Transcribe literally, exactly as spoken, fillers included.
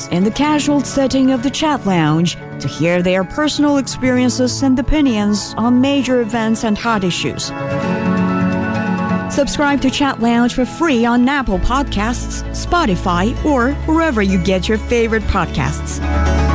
in the casual setting of the chat lounge to hear their personal experiences and opinions on major events and hot issues. Subscribe to Chat Lounge for free on Apple Podcasts, Spotify, or wherever you get your favorite podcasts.